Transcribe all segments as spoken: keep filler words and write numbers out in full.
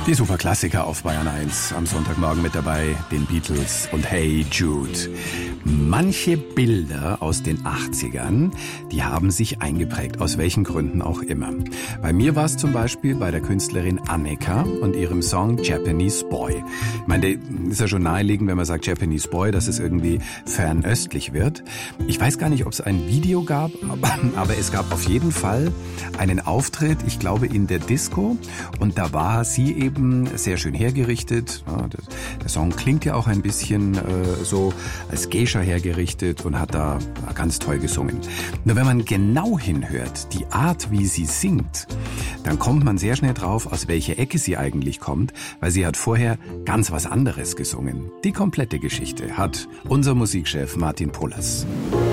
Die Superklassiker auf Bayern eins. Am Sonntagmorgen mit dabei den Beatles und Hey Jude. Manche Bilder aus den achtzigern, die haben sich eingeprägt, aus welchen Gründen auch immer. Bei mir war es zum Beispiel bei der Künstlerin Annika und ihrem Song Japanese Boy. Ich meine, ist ja schon naheliegend, wenn man sagt Japanese Boy, dass es irgendwie fernöstlich wird. Ich weiß gar nicht, ob es ein Video gab, aber es gab auf jeden Fall einen Auftritt, ich glaube in der Disco, und da war sie eben sehr schön hergerichtet. Ja, der Song klingt ja auch ein bisschen äh, so als Geisha hergerichtet und hat da ganz toll gesungen. Nur wenn man genau hinhört, die Art, wie sie singt, dann kommt man sehr schnell drauf, aus welcher Ecke sie eigentlich kommt, weil sie hat vorher ganz was anderes gesungen. Die komplette Geschichte hat unser Musikchef Martin Pohlers.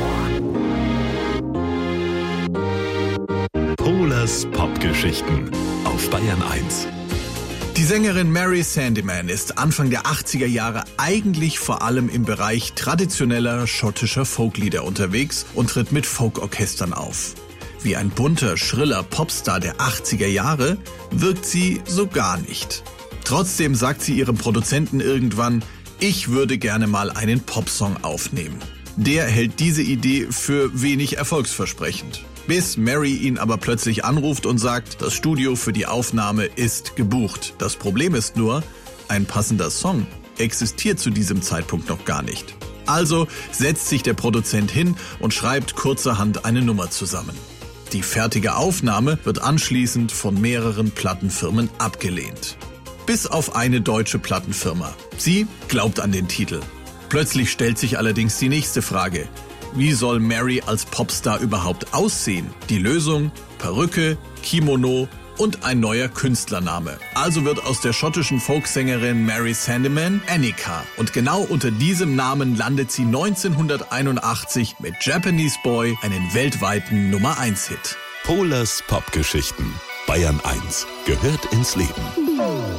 Pohlers Popgeschichten auf Bayern eins. Die Sängerin Mary Sandeman ist Anfang der achtziger Jahre eigentlich vor allem im Bereich traditioneller schottischer Folklieder unterwegs und tritt mit Folkorchestern auf. Wie ein bunter, schriller Popstar der achtziger Jahre wirkt sie so gar nicht. Trotzdem sagt sie ihrem Produzenten irgendwann, ich würde gerne mal einen Popsong aufnehmen. Der hält diese Idee für wenig erfolgsversprechend. Bis Mary ihn aber plötzlich anruft und sagt, das Studio für die Aufnahme ist gebucht. Das Problem ist nur, ein passender Song existiert zu diesem Zeitpunkt noch gar nicht. Also setzt sich der Produzent hin und schreibt kurzerhand eine Nummer zusammen. Die fertige Aufnahme wird anschließend von mehreren Plattenfirmen abgelehnt. Bis auf eine deutsche Plattenfirma. Sie glaubt an den Titel. Plötzlich stellt sich allerdings die nächste Frage. Wie soll Mary als Popstar überhaupt aussehen? Die Lösung? Perücke, Kimono und ein neuer Künstlername. Also wird aus der schottischen Folksängerin Mary Sandeman Annika. Und genau unter diesem Namen landet sie neunzehnhunderteinundachtzig mit Japanese Boy einen weltweiten Nummer eins Hit. Pohlers Popgeschichten. Bayern eins gehört ins Leben.